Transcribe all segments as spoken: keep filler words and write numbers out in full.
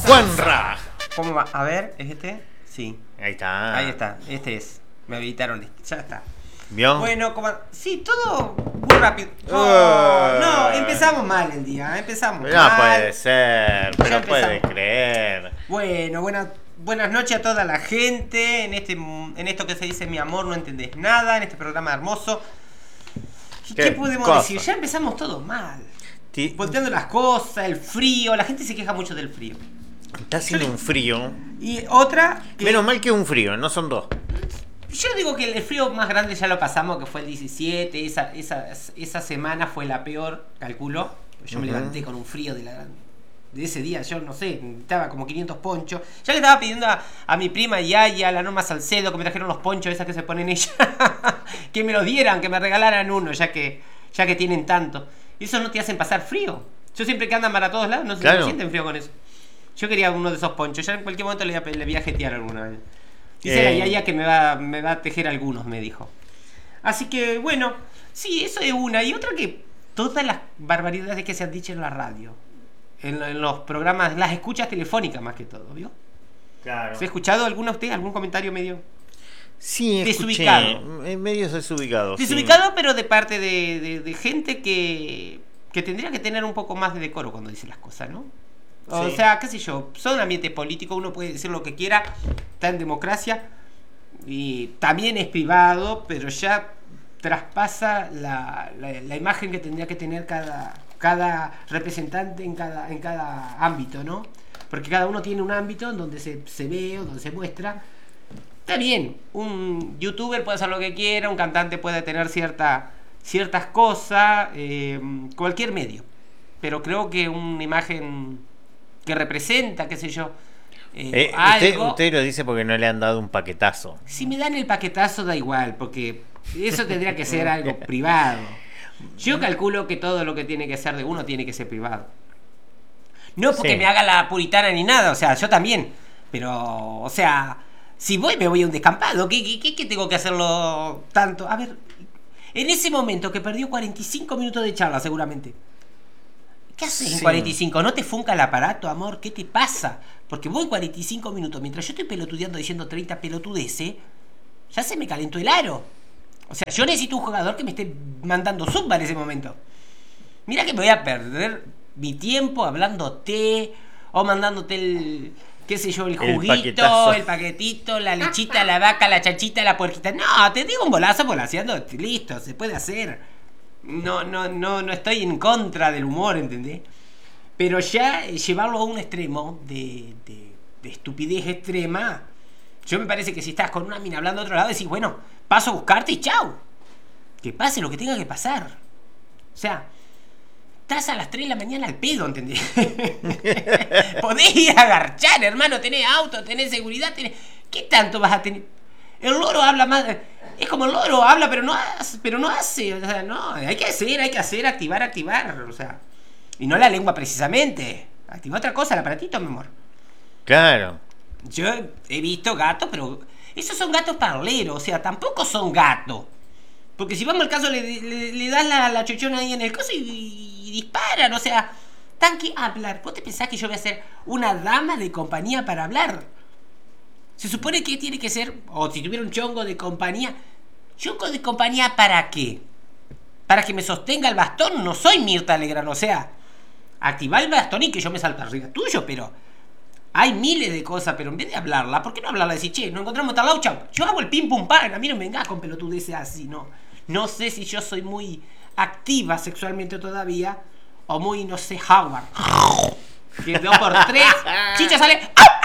Juanra. ¿Cómo va? A ver, ¿es este? Sí. Ahí está. Ahí está, este es. Me habilitaron este, ya está. ¿Vio? Bueno, como... sí, todo muy rápido. Oh, no, empezamos mal el día, empezamos No mal. puede ser, pero Ya puede empezamos. creer. Bueno, buenas, buenas noches a toda la gente en este, en esto que se dice mi amor, no entendés nada, en este programa hermoso. ¿Qué, ¿Qué ¿qué podemos cosa? decir? Ya empezamos todo mal. Ti- Volteando las cosas, el frío, la gente se queja mucho del frío. Está haciendo Yo- un frío. Y otra que... Menos mal que un frío, no son dos. Yo digo que el frío más grande ya lo pasamos, que fue el diecisiete, esa, esa, esa semana fue la peor, calculo. Yo me Ujú. levanté con un frío de, la, de ese día, yo no sé, estaba como quinientos ponchos. Ya le estaba pidiendo a, a mi prima Yaya, a la Norma Salcedo, que me trajeron los ponchos esas que se ponen ella, que me los dieran, que me regalaran uno, ya que, ya que tienen tanto. Y eso no te hacen pasar frío. Yo siempre que andan para todos lados, no se Claro. no sienten frío con eso. Yo quería uno de esos ponchos, ya en cualquier momento le voy a, le voy a jetear alguna vez. Dice Eh. la Yaya que me va, me va a tejer algunos, me dijo. Así que, bueno, sí, eso es una. Y otra que todas las barbaridades que se han dicho en la radio, en, en los programas, las escuchas telefónicas más que todo, ¿vio? Claro. ¿Se ha escuchado alguna usted? ¿Algún comentario medio? Sí, escuché. Desubicado. En medios desubicados. Desubicado, pero de parte de, de, de gente que, que tendría que tener un poco más de decoro cuando dice las cosas, ¿no? O Sí. sea, qué sé yo, son ambientes políticos, uno puede decir lo que quiera, está en democracia y también es privado, pero ya traspasa la, la, la imagen que tendría que tener cada, cada representante en cada, en cada ámbito, ¿no? Porque cada uno tiene un ámbito en donde se, se ve o donde se muestra. Está bien, un youtuber puede hacer lo que quiera, un cantante puede tener cierta, ciertas cosas, eh, cualquier medio, pero creo que una imagen que representa, qué sé yo, eh, Eh, usted, algo. usted lo dice porque no le han dado un paquetazo. Si me dan el paquetazo da igual, porque eso tendría que ser algo privado. Yo calculo que todo lo que tiene que ser de uno tiene que ser privado. No porque Sí. me haga la puritana ni nada, o sea, yo también. Pero, o sea, si voy me voy a un descampado, ¿qué, qué, qué, qué tengo que hacerlo tanto? A ver, en ese momento que perdió cuarenta y cinco minutos de charla seguramente. ¿Qué haces en Sí. cuarenta y cinco? ¿No te funca el aparato, amor? ¿Qué te pasa? Porque voy cuarenta y cinco minutos, mientras yo estoy pelotudeando diciendo treinta pelotudeces, ya se me calentó el aro. O sea, yo necesito un jugador que me esté mandando zumba en ese momento. Mira que me voy a perder mi tiempo hablándote o mandándote el, qué sé yo, el El juguito, paquetazo. el paquetito, la lechita, la vaca, la chanchita, la puerquita. No, te digo un bolazo volaseando, listo, se puede hacer. No, no, no, no estoy en contra del humor, ¿entendés? Pero ya eh, llevarlo a un extremo de, de, de estupidez extrema. Yo me parece que si estás con una mina hablando de otro lado, decís, bueno, paso a buscarte y chau. Que pase lo que tenga que pasar. O sea, estás a las tres de la mañana al pedo, ¿entendés? Podés ir a garchar, hermano, tenés auto, tenés seguridad, tenés... ¿Qué tanto vas a tener? El loro habla más... Es como el loro, habla pero no hace, pero no hace, o sea, no, hay que hacer, hay que hacer, activar, activar, o sea, y no la lengua precisamente, activa otra cosa, el aparatito, mi amor. Claro. Yo he visto gatos, pero esos son gatos parleros, o sea, tampoco son gatos, porque si vamos al caso le, le, le das la, la chochona ahí en el coso y, y disparan, o sea, tan que hablar. ¿Vos te pensás que yo voy a ser una dama de compañía para hablar? Se supone que tiene que ser, o si tuviera un chongo de compañía, ¿chongo de compañía para qué? ¿Para que me sostenga el bastón? No soy Mirta Legrand, o sea, activar el bastón y que yo me salga arriba tuyo, pero hay miles de cosas, pero en vez de hablarla, ¿por qué no hablarla? Decir, che, nos encontramos tal lado, chau. Yo hago el pim pum pan, a mí no me vengas con pelotudeces así, no. No sé si yo soy muy activa sexualmente todavía, o muy, no sé, Howard. Que dos por tres, chicha sale...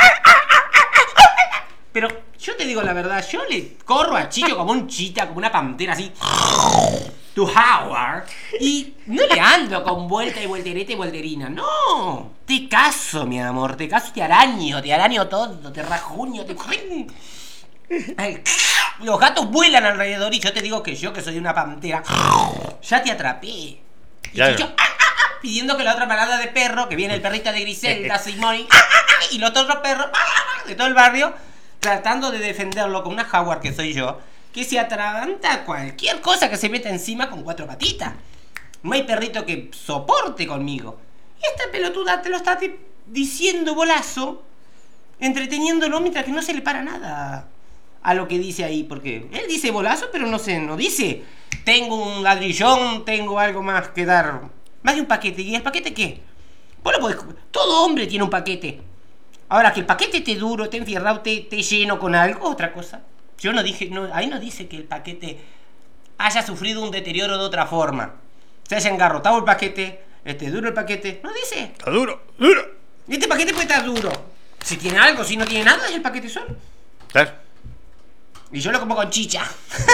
Pero yo te digo la verdad, yo le corro a Chicho como un chita, como una pantera así. To Howard. Y no le ando con vuelta y voltereta y volterina. No. Te caso, mi amor. Te caso, te araño. Te araño todo. Te rajuño. Te... Ay, los gatos vuelan alrededor y yo te digo que yo, que soy una pantera, ya te atrapé. Y Claro. Chicho, ah, ah, ah, pidiendo que la otra parada de perro, que viene el perrito de Griselda, Simone, ah, ah, ah, y los otros perros ah, ah, de todo el barrio, tratando de defenderlo con una jaguar que soy yo, que se atraganta a cualquier cosa que se meta encima con cuatro patitas. No hay perrito que soporte conmigo. Y esta pelotuda te lo está diciendo bolazo, entreteniéndolo mientras que no se le para nada a lo que dice ahí, porque él dice bolazo, pero no se no dice tengo un ladrillón, tengo algo más que dar, más de un paquete. ¿Y el paquete qué? Vos lo podés, todo hombre tiene un paquete. Ahora, que el paquete esté duro, esté enfierrado, esté, esté lleno con algo, otra cosa. Yo no dije, no, ahí no dice que el paquete haya sufrido un deterioro de otra forma, se haya engarrotado el paquete, esté duro el paquete, no dice. Está duro, duro. Este paquete puede estar duro. Si tiene algo, si no tiene nada, es el paquete solo. Claro. Y yo lo como con chicha.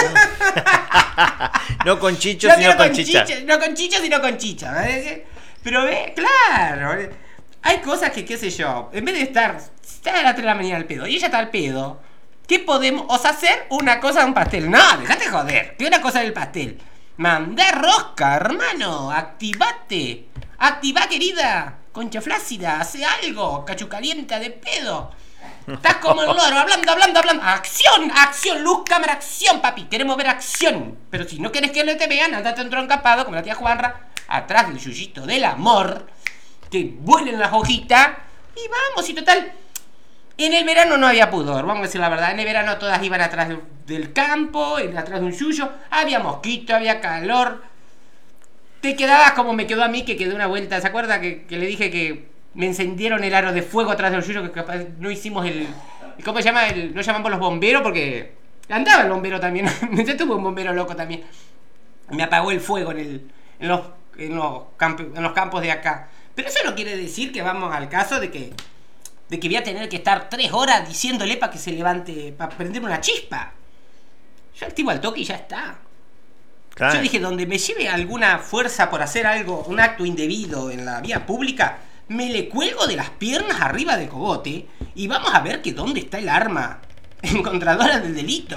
No con chicho, No sino quiero con chicha. No con chicha, sino con chicha. ¿Ves? Pero ve, claro. Hay cosas que, qué sé yo, en vez de estar, estar a las tres de la mañana al pedo y ella está al pedo, ¿qué podemos o sea, hacer una cosa de un pastel? No, dejate joder. ¿Qué una cosa del pastel? Mandá rosca, hermano. Activate. Activá, querida. Concha flácida, hace algo. Cachucalienta de pedo. Estás como el loro, hablando, hablando, hablando. Acción, acción, luz, cámara, acción, papi. Queremos ver acción. Pero si no quieres que no te vean, andate un troncapado como la tía Juanra, atrás del yuyito del amor, que vuelen las hojitas. Y vamos, y total. En el verano no había pudor, vamos a decir la verdad. En el verano todas iban atrás de, del campo, atrás de un yuyo. Había mosquito, había calor. Te quedabas como me quedó a mí, que quedé una vuelta. ¿Se acuerda que, que le dije que me encendieron el aro de fuego atrás del yuyo? Que capaz no hicimos el... ¿Cómo se llama? El, no llamamos los bomberos porque... Andaba el bombero también. Yo tuve un bombero loco también. Me apagó el fuego en, el, en, los, en, los campos, en los campos de acá. Pero eso no quiere decir que vamos al caso de que... De que voy a tener que estar tres horas diciéndole para que se levante, para prenderme una chispa. Yo activo al toque y ya está. Claro. Yo dije, donde me lleve alguna fuerza por hacer algo, un acto indebido en la vía pública, me le cuelgo de las piernas arriba del cogote y vamos a ver que dónde está el arma encontradora del delito.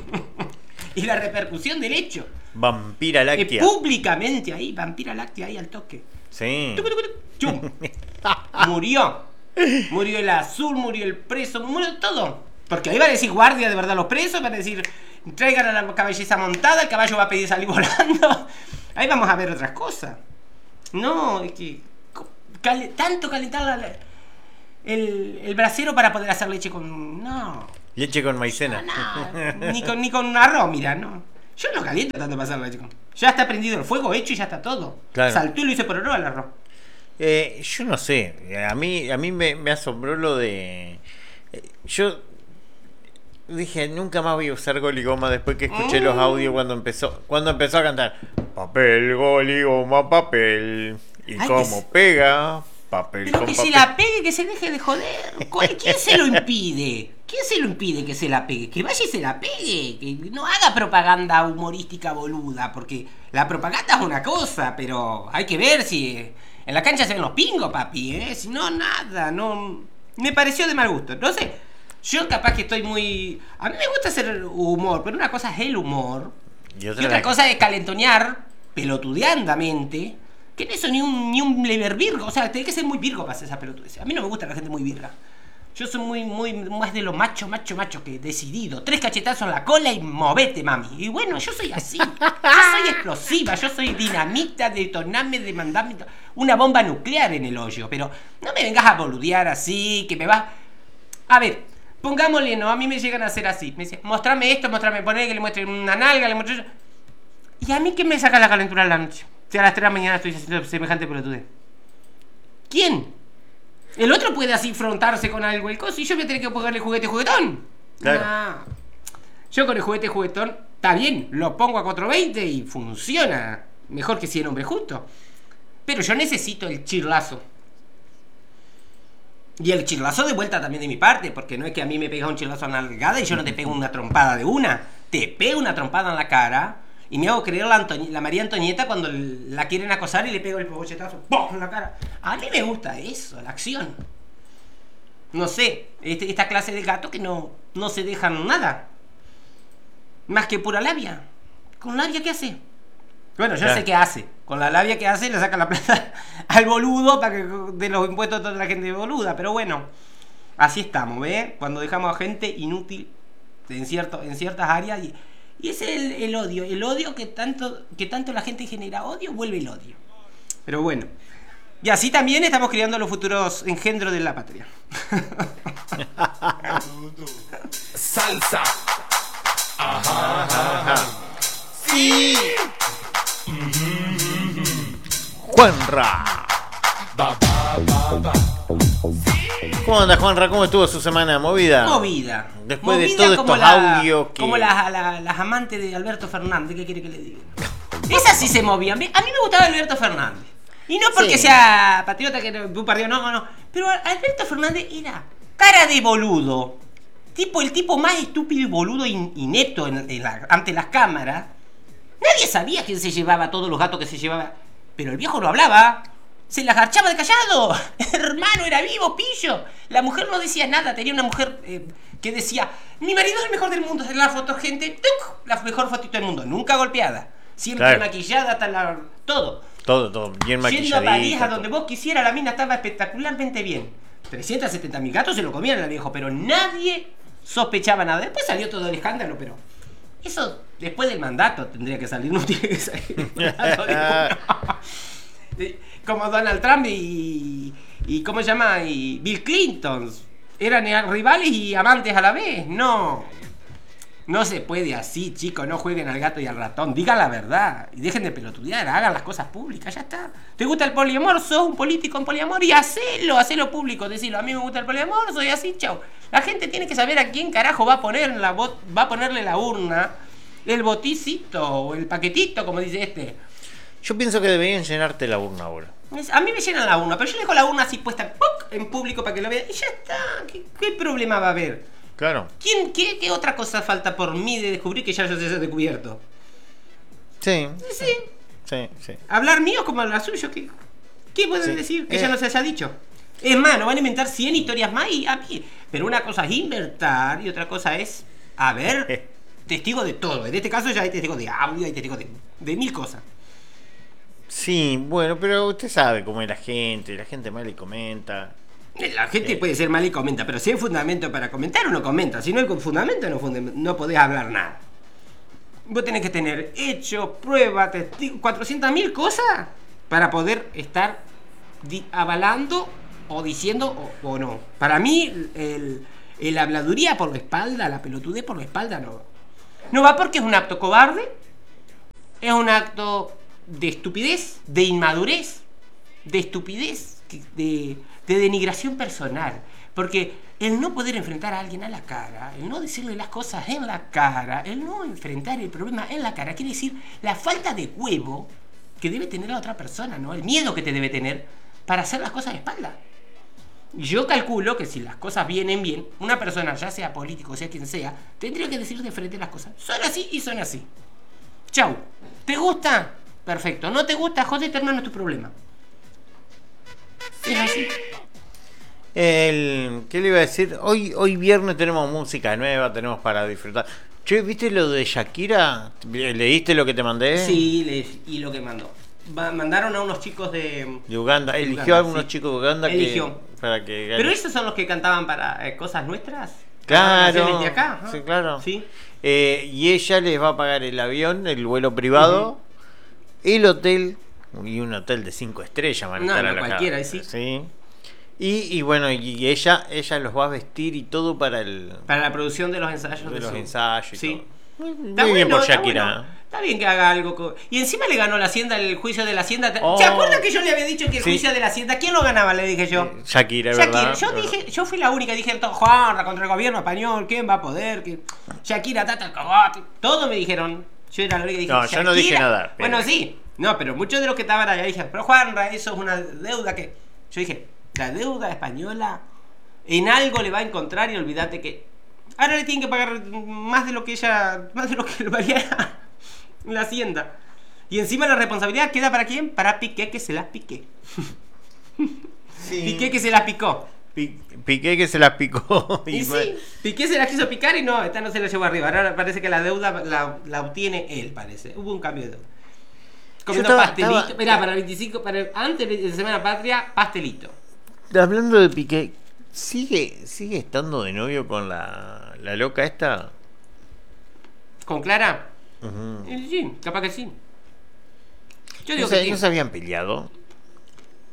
Y la repercusión del hecho. Vampira láctea. Eh, públicamente ahí, vampira láctea ahí al toque. Sí. ¡Chum! Murió. Murió el azul, murió el preso, murió todo. Porque ahí van a decir guardia de verdad los presos, van a decir traigan a la caballeza montada, el caballo va a pedir salir volando. Ahí vamos a ver otras cosas. No, es que cal, tanto calentar la, el, el brasero para poder hacer leche con... No. Leche con maicena. No, no. Ni con, ni con arroz, mira, no. Yo no caliento tanto para hacer leche con... Ya está prendido el fuego, hecho y ya está todo. Claro. Saltó y lo hice por oro al arroz. Eh, yo no sé, a mí a mí me, me asombró lo de... Yo dije, nunca más voy a usar gol y goma después que escuché mm. los audios cuando empezó cuando empezó a cantar papel, gol y goma, papel. Y Ay, cómo que... pega, papel Pero con que papel. se la pegue, que se deje de joder. ¿Quién se lo impide? ¿Quién se lo impide que se la pegue? Que vaya y se la pegue. Que no haga propaganda humorística boluda, porque la propaganda es una cosa, pero hay que ver si... En la cancha se ven los pingos, papi, ¿eh? Si no, nada, no... Me pareció de mal gusto. Entonces, yo capaz que estoy muy... A mí me gusta hacer humor, pero una cosa es el humor. Y otra, y otra cosa es calentonear, pelotudeandamente, que en eso ni un, ni un lever virgo. O sea, tiene que ser muy virgo para hacer esa pelotudez. A mí no me gusta la gente muy virga. Yo soy muy, muy, más de lo macho, macho, macho que decidido. Tres cachetazos en la cola y movete, mami. Y bueno, yo soy así. Yo soy explosiva, yo soy dinamita, detoname, demandame una bomba nuclear en el hoyo. Pero no me vengas a boludear así, que me vas... A ver, pongámosle, no, a mí me llegan a hacer así. Me dicen, mostrame esto, mostrame, poner que le muestre una nalga, le muestre... ¿Y a mí qué me saca la calentura en la noche? Si a las tres de la mañana estoy haciendo semejante pelotudez. ¿Quién? El otro puede así frontarse con algo el coso y yo voy a tener que ponerle juguete juguetón. Claro. Nah. Yo con el juguete juguetón, está bien, lo pongo a cuatro veinte y funciona. Mejor que cien hombres justos. Pero yo necesito el chirlazo. Y el chirlazo de vuelta también de mi parte, porque no es que a mí me pegas un chirlazo en la nalgada y yo no te pego una trompada de una. Te pego una trompada en la cara y me hago creer la, Antoni- la María Antonieta cuando la quieren acosar y le pego el bochetazo ¡pum! En la cara. A mí me gusta eso, la acción. No sé, este, esta clase de gato que no, no se dejan nada. Más que pura labia. ¿Con labia qué hace? Bueno, yo claro. sé qué hace. Con la labia que hace le saca la plata al boludo para que de los impuestos toda la gente boluda. Pero bueno, así estamos, ¿ves? Cuando dejamos a gente inútil en, cierto, en ciertas áreas y... Y ese es el, el odio, el odio que tanto, que tanto la gente genera odio, vuelve el odio. Pero bueno, Y así también estamos criando los futuros engendros de la patria. Salsa. Ajá, ajá. Sí. Juanra. Ba, ba, ba, ba. ¿Cómo anda, Juanra? ¿Cómo estuvo su semana movida? Movida. Después de Movida todos como estos la- audios que... Como las la, las amantes de Alberto Fernández, ¿qué quiere que le diga? Esas sí se movían. A mí me gustaba Alberto Fernández. Y no porque Sí. sea patriota, que un partido, no, no. Pero Alberto Fernández era cara de boludo. Tipo, el tipo más estúpido y boludo in- inepto en- en la- ante las cámaras. Nadie sabía quién se llevaba todos los gatos que se llevaba. Pero el viejo no hablaba. Se las garchaba de callado. Hermano, era vivo, pillo. La mujer no decía nada. Tenía una mujer eh, que decía: mi marido es el mejor del mundo. Es la foto, gente. ¡Tuc! La mejor fotito del mundo. Nunca golpeada. Siempre Claro. maquillada hasta la... Todo. Todo, todo bien Yendo a maquilladito. París, a donde vos quisieras, la mina estaba espectacularmente bien. trescientos setenta mil gatos se lo comían al viejo, pero nadie sospechaba nada. Después salió todo el escándalo, pero eso después del mandato tendría que salir, no tiene que salir el mandato de uno. Eh, Como Donald Trump y, y ¿cómo se llama? Y Bill Clinton. Eran rivales y amantes a la vez. No. No se puede así, chicos. No jueguen al gato y al ratón. Digan la verdad. Y dejen de pelotudear. Hagan las cosas públicas. Ya está. ¿Te gusta el poliamor? Sos un político en poliamor y hacelo. Hacelo público. Decilo. A mí me gusta el poliamor. Soy así. Chau. La gente tiene que saber a quién carajo va a poner la bot, va a ponerle la urna, el boticito o el paquetito, como dice este. Yo pienso que deberían llenarte la urna ahora. Es- A mí me llenan la urna, pero yo dejo la urna así puesta ¡puc! En público para que lo vean. Y ya está. ¿Qué, qué problema va a haber? Claro. ¿Quién, qué, ¿Qué otra cosa falta por mí de descubrir que ya yo sé descubierto? Sí. Sí, sí. Sí, sí. Hablar mío como hablar suyo. ¿Qué, qué pueden Sí. decir que Eh. ya no se haya dicho? Es más, nos van a inventar cien historias más y a mí. Pero una cosa es inventar y otra cosa es haber testigo de todo. En este caso ya hay testigo de audio, hay testigo de, de mil cosas. Sí, bueno, pero usted sabe cómo es la gente. La gente mal y comenta. La gente Eh. puede ser mal y comenta, pero si hay fundamento para comentar, uno comenta. Si no hay fundamento, no, fundam- no podés hablar nada. Vos tenés que tener hecho, prueba, testigo, cuatrocientas mil cosas para poder estar di- avalando o diciendo o, o no. Para mí, el, el habladuría por la espalda, la pelotudez por la espalda, no va. No va porque es un acto cobarde, es un acto de estupidez, de inmadurez, de estupidez, que- de, de denigración personal. Porque el no poder enfrentar a alguien a la cara, el no decirle las cosas en la cara, el no enfrentar el problema en la cara, quiere decir la falta de huevo que debe tener la otra persona, ¿no? El miedo que te debe tener para hacer las cosas de espalda. Yo calculo que si las cosas vienen bien, una persona, ya sea político o sea quien sea, tendría que decir de frente las cosas. Son así y son así. Chau. ¿Te gusta? Perfecto. ¿No te gusta? Jodete, hermano, es tu problema. Es así. El, ¿Qué le iba a decir? Hoy, hoy viernes tenemos música nueva, tenemos para disfrutar. Che, ¿viste lo de Shakira? ¿Leíste lo que te mandé? Sí, le- y lo que mandó. Va- mandaron a unos chicos de... De Uganda. Eligió Uganda, a algunos sí. chicos de Uganda Eligió. que, para que Pero esos son los que cantaban para eh, cosas nuestras. Claro. Canciones de acá. Ajá. Sí, claro. Sí. Eh, y ella les va a pagar el avión, el vuelo privado, el hotel, y un hotel de cinco estrellas van a No, estar no, a la cualquiera, cara. sí. Sí. Y, y bueno, y ella ella los va a vestir y todo para el Para la producción de los ensayos. de los su- ensayos y Sí. todo. Muy Está bien bueno, por está Shakira. bueno. Está bien que haga algo. con- Y encima le ganó la Hacienda, el juicio de la Hacienda. Oh. ¿Se acuerdan que yo le había dicho que el Sí. juicio de la Hacienda, quién lo ganaba? Le dije yo. Eh, Shakira, Shakira. ¿verdad? Yo Bueno. dije, yo fui la única, dije, todo, Juan, contra el gobierno español, ¿quién va a poder? Que Shakira, tata, cogote. Todo me dijeron. Yo era la única que dije, No, yo no dije Shakira. nada, pero- Bueno, sí. No, pero muchos de los que estaban allá dijeron, pero Juanra, eso es una deuda que. Yo dije, la deuda española en algo le va a encontrar y olvídate que. Ahora le tienen que pagar más de lo que ella. Más de lo que le valía la Hacienda. Y encima la responsabilidad queda para quién? Para Piqué, que se las piqué. Sí. Piqué que se las picó. Pi- Piqué que se las picó. Y Y sí, Piqué se la quiso picar y no, esta no se la llevó arriba. Ahora parece que la deuda la, la obtiene él, parece. Hubo un cambio de deuda. Comiendo estaba- pastelito. estaba- Mirá, para el veinticinco, para el- antes de Semana Patria, pastelito. Hablando de Piqué, ¿sigue sigue estando de novio con la, la loca esta? ¿Con Clara? Ujú. Eh, Sí, capaz que sí. Yo ¿No, digo se, que no sí. se habían peleado?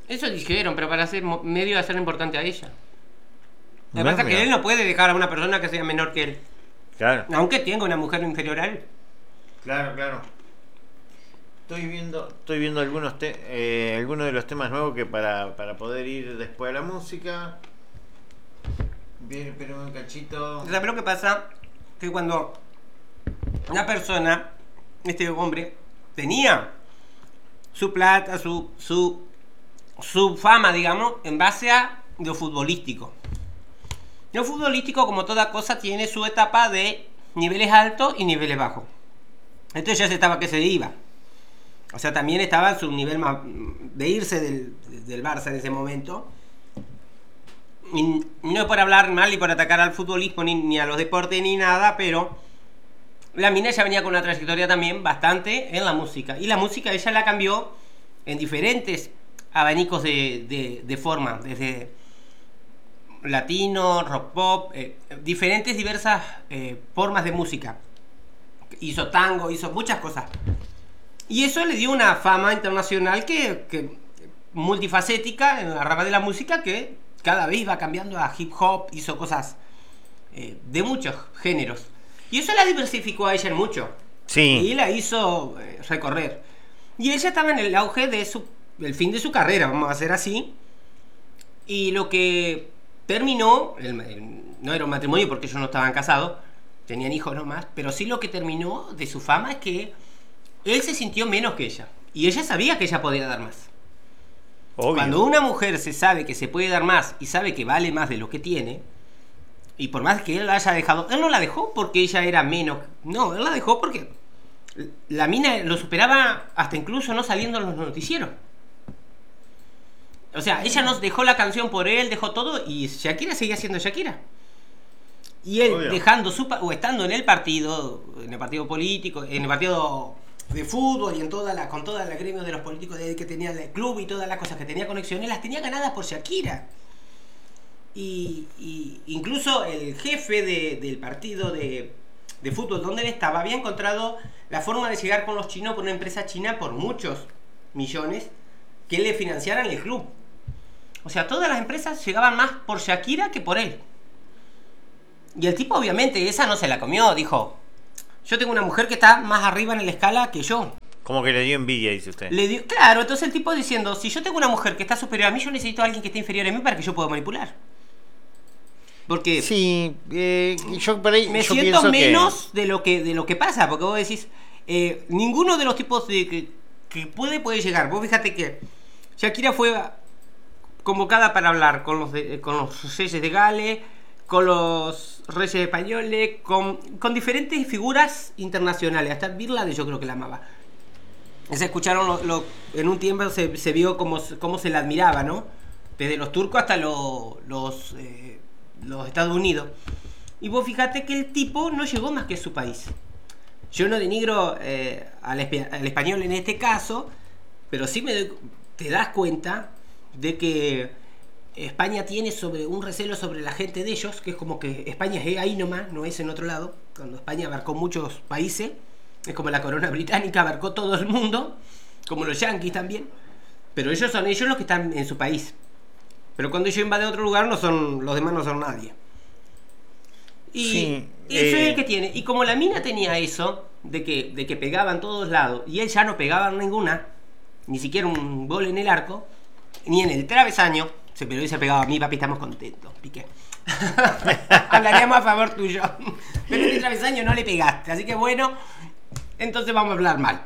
Eso dijeron, pero para hacer mo- medio de hacerlo importante a ella. Lo que No, pasa es que mira. él no puede dejar a una persona que sea menor que él. Claro. Aunque tenga una mujer inferior a él. Claro, claro. Estoy viendo, estoy viendo algunos te- eh, algunos de los temas nuevos que para, para poder ir después a la música. Bien, espérame un cachito. ¿Sabes lo que pasa? Que cuando una persona, este hombre, tenía su plata, su, su, su fama, digamos, en base a lo futbolístico. Lo futbolístico, como toda cosa, tiene su etapa de niveles altos y niveles bajos. Entonces ya se estaba que se iba. O sea, también estaba en su nivel más de irse del, del Barça en ese momento. Y no es por hablar mal ni por atacar al futbolismo ni, ni a los deportes ni nada, pero la mina ya venía con una trayectoria también bastante en la música. Y la música ella la cambió en diferentes abanicos de, de, de forma, desde latino, rock pop, eh, diferentes diversas eh, formas de música. Hizo tango, hizo muchas cosas. Y eso le dio una fama internacional que, que multifacética en la rama de la música, que cada vez va cambiando a hip hop, hizo cosas eh, de muchos géneros. Y eso la diversificó a ella en mucho. Sí. Y la hizo eh, recorrer. Y ella estaba en el auge de su, el fin de su carrera, vamos a hacer así. Y lo que terminó, el, el, no era un matrimonio porque ellos no estaban casados, tenían hijos nomás, pero sí lo que terminó de su fama es que él se sintió menos que ella. Y ella sabía que ella podía dar más. Obvio. Cuando una mujer se sabe que se puede dar más y sabe que vale más de lo que tiene, y por más que él la haya dejado, él no la dejó porque ella era menos. No, él la dejó porque la mina lo superaba hasta incluso no saliendo en los noticieros. O sea, ella nos dejó la canción por él, dejó todo, y Shakira seguía siendo Shakira. Y él Obvio. dejando su pa- o estando en el partido, en el partido político, en el partido de fútbol y en toda la, con toda la gremio de los políticos de, que tenía el club y todas las cosas que tenía conexiones, las tenía ganadas por Shakira. Y, y incluso el jefe de, del partido de, de fútbol donde él estaba había encontrado la forma de llegar con los chinos por una empresa china por muchos millones que le financiaran el club. O sea, todas las empresas llegaban más por Shakira que por él. Y el tipo obviamente esa no se la comió, dijo: yo tengo una mujer que está más arriba en la escala que yo. Como que le dio envidia, dice usted. Le dio, claro, entonces el tipo diciendo: si yo tengo una mujer que está superior a mí, yo necesito a alguien que esté inferior a mí para que yo pueda manipular. Porque Sí, eh, yo por ahí me yo siento pienso menos de lo que de lo que pasa, porque vos decís, eh, ninguno de los tipos de que, que puede puede llegar. Vos fíjate que Shakira fue convocada para hablar con los de, con los reyes de Gales, con los reyes españoles, con, con diferentes figuras internacionales. Hasta Bin Laden yo creo que la amaba. Se escucharon lo, lo, en un tiempo se, se vio cómo, cómo se la admiraba, ¿no? Desde los turcos hasta lo, los eh, los Estados Unidos. Y vos fíjate que el tipo no llegó más que a su país. Yo no denigro eh, al, espa- al español en este caso, pero sí me doy- te das cuenta de que España tiene sobre un recelo sobre la gente de ellos, que es como que España es ahí nomás, no es en otro lado. Cuando España abarcó muchos países, es como la corona británica abarcó todo el mundo, como los yanquis también. Pero ellos son ellos los que están en su país. Pero cuando ellos invaden otro lugar, no son, los demás no son nadie. Y Sí, eso eh. es el que tiene. Y como la mina tenía eso, de que, de que pegaba en todos lados, y él ya no pegaba en ninguna, ni siquiera un gol en el arco, ni en el travesaño, se pero y se pegaba a mí, papi, estamos contentos, Piqué. Hablaríamos a favor tuyo. Pero en el travesaño no le pegaste, así que bueno, entonces vamos a hablar mal.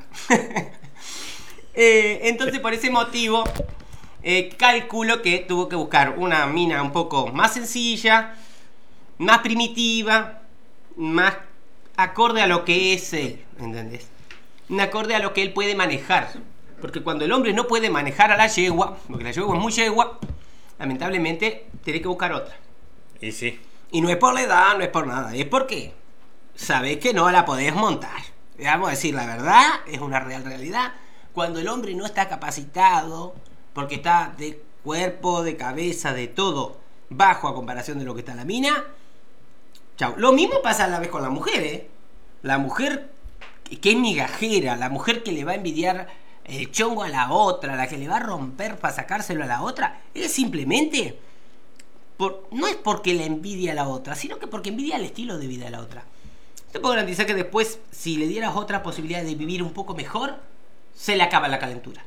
eh, entonces por ese motivo, eh, calculo que tuvo que buscar una mina un poco más sencilla, más primitiva, más acorde a lo que es él, ¿entendés? Un acorde a lo que él puede manejar. Porque cuando el hombre no puede manejar a la yegua, porque la yegua es muy yegua, lamentablemente tiene que buscar otra. Y sí. Y no es por la edad, no es por nada, es porque sabés que no la podés montar. Vamos a decir la verdad, es una real realidad. Cuando el hombre no está capacitado, porque está de cuerpo, de cabeza, de todo bajo a comparación de lo que está la mina, chau. Lo mismo pasa a la vez con la mujer, ¿eh? La mujer que es migajera, la mujer que le va a envidiar el chongo a la otra, la que le va a romper para sacárselo a la otra, es simplemente, por, no es porque la envidia a la otra, sino que porque envidia el estilo de vida de la otra. Te puedo garantizar que después, si le dieras otra posibilidad de vivir un poco mejor, se le acaba la calentura.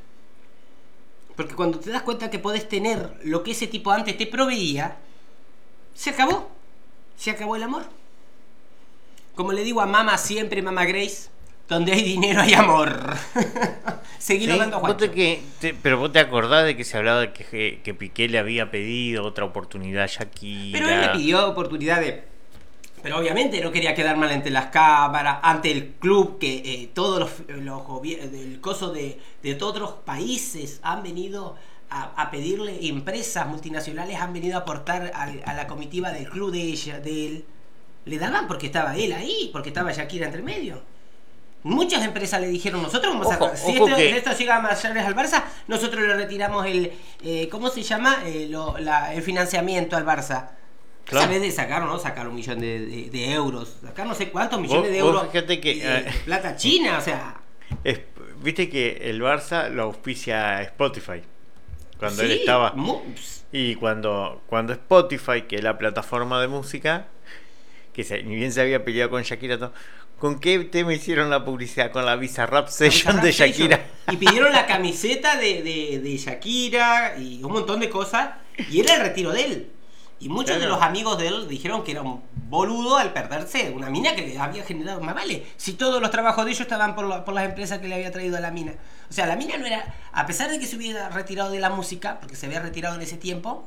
Porque cuando te das cuenta que podés tener lo que ese tipo antes te proveía, se acabó. Se acabó el amor. Como le digo a mamá siempre, mamá Grace, donde hay dinero hay amor. Seguilo Sí, dando a vos Juancho. te que, te- pero vos te acordás de que se hablaba de que, que, que Piqué le había pedido otra oportunidad a Shakira. Pero él le pidió oportunidad de... Pero obviamente no quería quedar mal ante las cámaras, ante el club, que eh, todos los, los gobiernos, del coso de, de todos otros países han venido a, a pedirle, empresas multinacionales han venido a aportar a, a la comitiva del club de ella, de él. Le daban porque estaba él ahí, porque estaba Shakira entre medio. Muchas empresas le dijeron, nosotros vamos Ojo, a... Si ojo esto, que- esto llega a mayores al Barça, nosotros le retiramos el... Eh, ¿Cómo se llama? Eh, lo- la- el financiamiento al Barça. Claro. ¿Sabes de sacar, no? Sacar un millón de, de- de euros. Sacar no sé cuántos millones Vos- de vos euros. fíjate que, de, de eh, plata china, o sea... Es- Viste que el Barça lo auspicia Spotify. Cuando él sí, estaba. mu- pss, Y cuando, cuando Spotify, que es la plataforma de música, que se, ni bien se había peleado con Shakira, todo, ¿con qué tema hicieron la publicidad? Con la Visa Rap Session Rap de Session. Shakira. Y pidieron la camiseta de, de, de Shakira y un montón de cosas. Y era el retiro de él. Y muchos Claro. de los amigos de él dijeron que era un boludo al perderse una mina que le había generado más vale. Si todos los trabajos de ellos estaban por, la- por las empresas que le había traído a la mina. O sea, la mina no era, a pesar de que se hubiera retirado de la música, porque se había retirado en ese tiempo,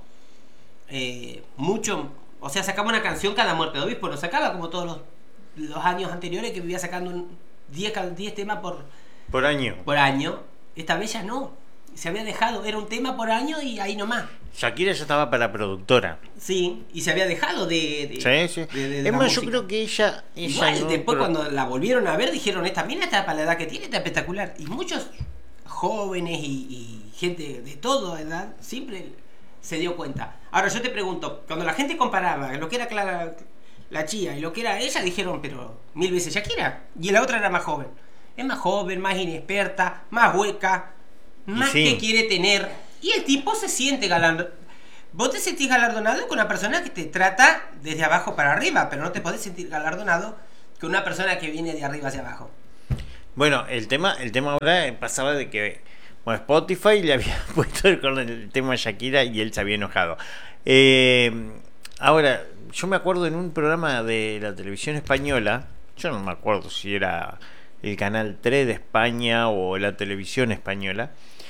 eh, mucho, o sea, sacaba una canción cada muerte de obispo, no sacaba como todos los, los años anteriores que vivía sacando un diez ca- diez temas por, Por año. por año. Esta vez ya no. Se había dejado, era un tema por año y ahí nomás. Shakira ya estaba para productora. Sí, y se había dejado de. de Sí, sí. de- de- de es la más, yo música. creo que ella. ella Igual, no- después pero- cuando la volvieron a ver, dijeron: esta mina está para la edad que tiene, está espectacular. Y muchos jóvenes y, y gente de toda edad siempre se dio cuenta. Ahora yo te pregunto: cuando la gente comparaba lo que era Clara, la Chía y lo que era ella, dijeron: pero mil veces Shakira. Y la otra era más joven. Es más joven, más inexperta, más hueca, más sí. que quiere tener. Y el tipo se siente galardonado. Vos te sentís galardonado con una persona que te trata desde abajo para arriba, pero no te podés sentir galardonado con una persona que viene de arriba hacia abajo. Bueno, el tema, el tema ahora pasaba de que bueno, Spotify le había puesto el, con el tema de Shakira y él se había enojado. Eh, ahora, yo me acuerdo en un programa de la televisión española, yo no me acuerdo si era el canal tres de España o la televisión española,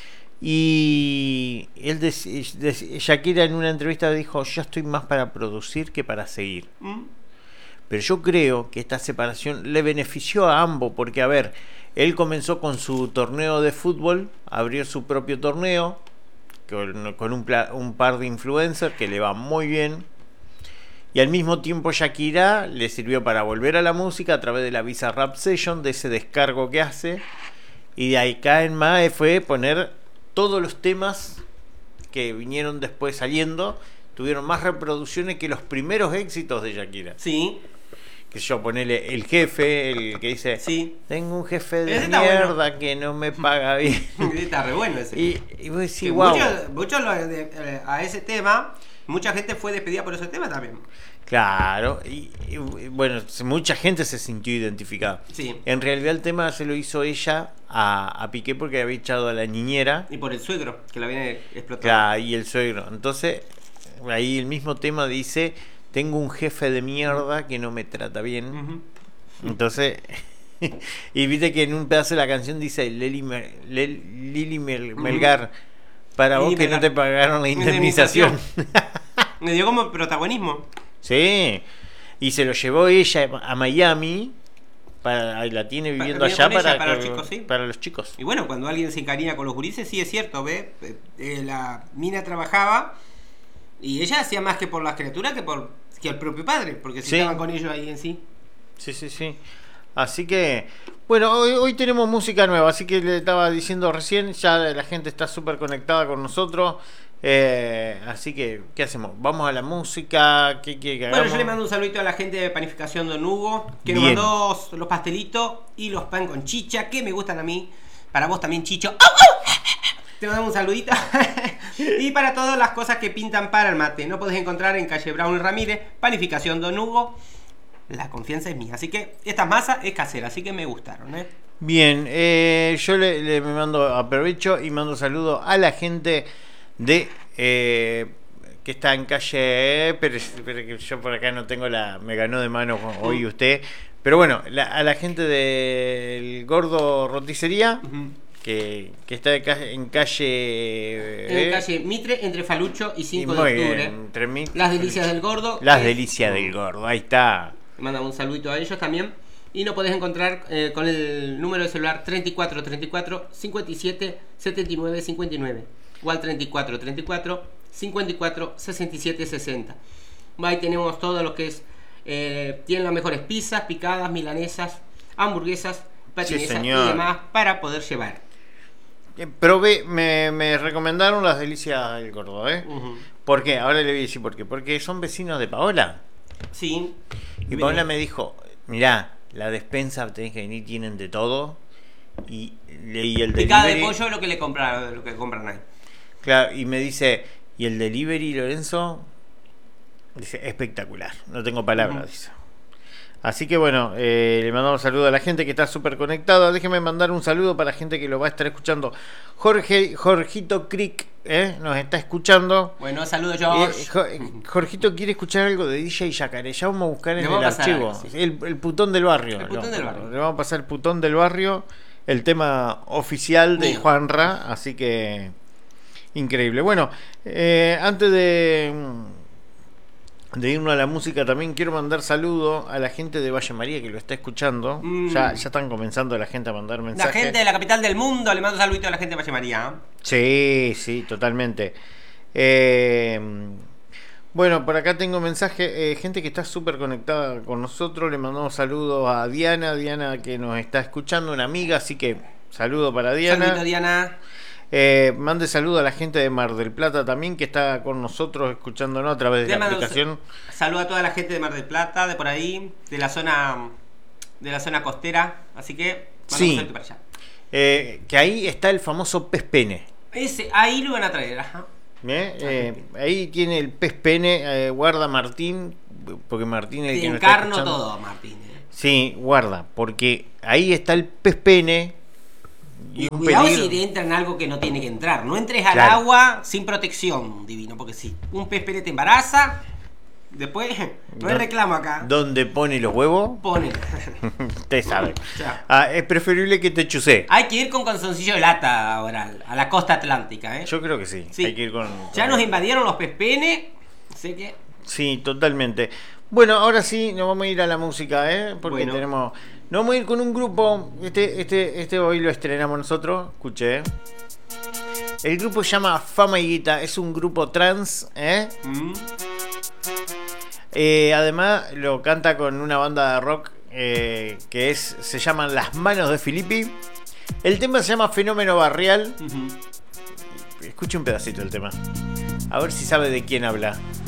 y él dec- dec- Shakira en una entrevista dijo: yo estoy más para producir que para seguir. ¿Mm? Pero yo creo que esta separación le benefició a ambos, porque a ver, él comenzó con su torneo de fútbol, abrió su propio torneo con, con un, pla- un par de influencers que le va muy bien, y al mismo tiempo Shakira le sirvió para volver a la música a través de la Visa Rap Session, de ese descargo que hace, y de ahí en más fue poner todos los temas que vinieron después saliendo, tuvieron más reproducciones que los primeros éxitos de Shakira. Sí, Que yo ponele el jefe, el que dice: sí. tengo un jefe de Ese está mierda bueno. que no me paga bien. Está re bueno ese. y, y vos decís: Que wow. muchos- muchos lo- de- eh, a ese tema, mucha gente fue despedida por ese tema también. Claro, y, y, bueno, mucha gente se sintió identificada. Sí. En realidad el tema se lo hizo ella a, a Piqué porque había echado a la niñera, Y por el suegro, que la viene explotando. claro, y el suegro. Entonces, ahí el mismo tema dice: tengo un jefe de mierda que no me trata bien. Ujú. Entonces, y viste que en un pedazo de la canción dice: Lili, Mer- Lel- Lili Mel- Melgar, para Lili vos que Melgar. no te pagaron la indemnización. Me dio como protagonismo. Sí, y se lo llevó ella a Miami, para, la tiene viviendo vive allá con ella, para, para los que- chicos, sí. para los chicos. Y bueno, cuando alguien se encariña con los gurises, sí es cierto, ¿ves? Eh, eh, la mina trabajaba y ella hacía más que por las criaturas que por que el propio padre, porque si Sí. estaban con ellos ahí en sí. Sí, sí, sí. Así que, bueno, hoy, hoy tenemos música nueva, así que le estaba diciendo recién, ya la gente está súper conectada con nosotros. Eh, así que, ¿qué hacemos? ¿Vamos a la música? ¿Qué quiere que Bueno, hagamos? yo le mando un saludito a la gente de Panificación Don Hugo, que nos Bien. mandó los pastelitos y los pan con chicha, que me gustan a mí. Para vos también, Chicho. ¡Au, au! Te mandamos un saludito. Y para todas las cosas que pintan para el mate. No podés encontrar en calle Brown y Ramírez, Panificación Don Hugo. La confianza es mía. Así que esta masa es casera, así que me gustaron, ¿eh? Bien, eh, yo le, le me mando aprovecho y mando saludo a la gente de eh, que está en calle, pero, pero que yo por acá no tengo la, me ganó de mano hoy usted, pero bueno, la, a la gente del Gordo Roticería, uh-huh. que, que está en calle en calle Mitre, entre Falucho y cinco y de octubre. Bien, entre mi, las delicias del Gordo. Las delicias del Gordo, ahí está. Me mandan un saludito a ellos también. Y nos podés encontrar eh, con el número de celular treinta y cuatro treinta y cuatro cincuenta y siete setenta y nueve cincuenta y nueve o al treinta y cuatro treinta y cuatro cincuenta y cuatro sesenta y siete sesenta. Ahí tenemos todo lo que es, eh, tienen las mejores pizzas, picadas, milanesas, hamburguesas, patinesas sí, y demás para poder llevar. Eh, probé, me, me recomendaron las delicias del Gordo, ¿eh? Uh-huh. ¿Por qué? Ahora le voy a decir por qué. Porque son vecinos de Paola. Sí. Y Paola me dijo, mirá, la despensa tenés que venir, tienen de todo. Y leí el delivery. Picada de pollo lo que le compran, lo que compran ahí. Claro, y me dice, ¿y el delivery, Lorenzo? Dice, espectacular. No tengo palabras, uh-huh. dice. Así que bueno, eh, le mandamos un saludo a la gente que está súper conectada. Déjeme mandar un saludo para la gente que lo va a estar escuchando. Jorge, Jorgito Crick, ¿eh? Nos está escuchando. Bueno, saludos, George. Eh, Jorgito quiere escuchar algo de D J Yacaré. Ya vamos a buscar en el archivo. Algo, sí. el, el putón del barrio. El putón no, del barrio. Le vamos a pasar el putón del barrio. El tema oficial de Mío. Juanra. Así que increíble. Bueno, eh, antes de... de irnos a la música, también quiero mandar saludo a la gente de Valle María que lo está escuchando. Mm. Ya, ya están comenzando la gente a mandar mensajes. La gente de la capital del mundo, le mando un saludito a la gente de Valle María. Sí, sí, totalmente. Eh, bueno, por acá tengo mensaje, eh, gente que está súper conectada con nosotros. Le mandamos saludos a Diana, Diana que nos está escuchando, una amiga, así que saludo para Diana. Saludito, Diana. Eh, mande saludo a la gente de Mar del Plata también, que está con nosotros escuchándonos a través de la aplicación. Saludo a toda la gente de Mar del Plata, de por ahí, de la zona de la zona costera, así que sí, un para allá. Eh, que ahí está el famoso pez pene. Ese, ahí lo van a traer, ajá. ¿Eh? Eh, ahí tiene el pez pene, eh, guarda Martín, porque Martín es el Te que nos encarno está escuchando. todo, Martín. Eh. Sí, guarda, porque ahí está el pez pene. Y un cuidado peligro. Si entra en algo que no tiene que entrar. No entres al claro. agua sin protección, divino, porque si un pez pene te embaraza, después no hay reclamo acá. ¿Dónde pone los huevos? Pone. Usted sabe. Ah, es preferible que te chucé. Hay que ir con calzoncillo de lata ahora a la costa atlántica, ¿eh? Yo creo que sí. sí. Hay que ir con, con ya nos invadieron los pez pene, sé que. Sí, totalmente. Bueno, ahora sí nos vamos a ir a la música, ¿eh? Porque bueno. tenemos. Nos vamos a ir con un grupo. Este, este, este hoy lo estrenamos nosotros. Escuché. El grupo se llama Fama y Guita. Es un grupo trans, ¿eh? Mm. Eh, además lo canta con una banda de rock eh, que es se llaman Las Manos de Filippi. El tema se llama Fenómeno Barrial. Uh-huh. Escuche un pedacito del tema. A ver si sabe de quién habla.